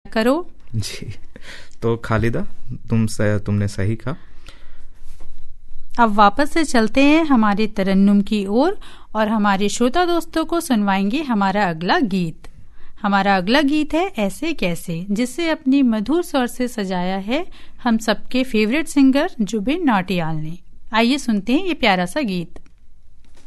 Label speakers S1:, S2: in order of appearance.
S1: करो।
S2: जी, तो खालिदा तुमने सही कहा।
S1: अब वापस से चलते हैं हमारे तरन्नुम की ओर और हमारे श्रोता दोस्तों को सुनवाएंगे हमारा अगला गीत। हमारा अगला गीत है ऐसे कैसे, जिसे अपनी मधुर स्वर से सजाया है हम सबके फेवरेट सिंगर जुबिन नौटियाल ने। आइए सुनते हैं ये प्यारा सा गीत।